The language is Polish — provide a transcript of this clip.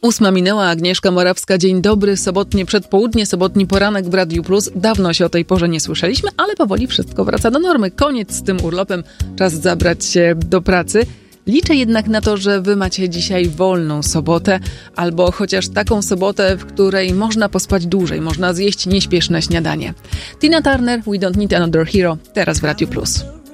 8 minęła, Agnieszka Morawska. Dzień dobry, sobotnie przedpołudnie, sobotni poranek w Radiu Plus. Dawno się o tej porze nie słyszeliśmy, ale powoli wszystko wraca do normy. Koniec z tym urlopem, czas zabrać się do pracy. Liczę jednak na to, że wy macie dzisiaj wolną sobotę, albo chociaż taką sobotę, w której można pospać dłużej, można zjeść nieśpieszne śniadanie. Tina Turner, We Don't Need Another Hero, teraz w Radiu Plus.